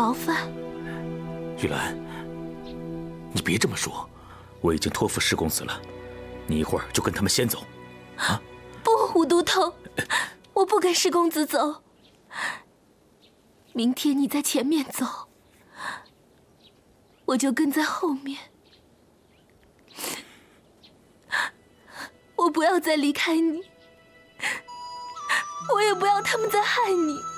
劳烦。 玉兰，你别这么说，我已经托付施公子了，你一会儿就跟他们先走。啊！ 不，武都头，我不跟施公子走。明天你在前面走，我就跟在后面。我不要再离开你，我也不要他们再害你。